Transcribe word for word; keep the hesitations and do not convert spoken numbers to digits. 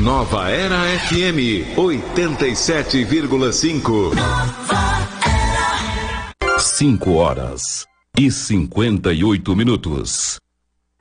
Nova Era F M oitenta e sete vírgula cinco. Cinco horas e cinquenta e oito minutos.